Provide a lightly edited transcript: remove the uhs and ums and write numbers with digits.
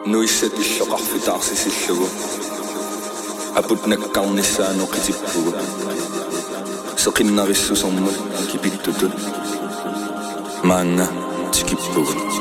nuissat illoqarfitaarsisillugu aputnakkarnissaanoqitippugu seqinnarissusermut kipittutut maanga tikippugu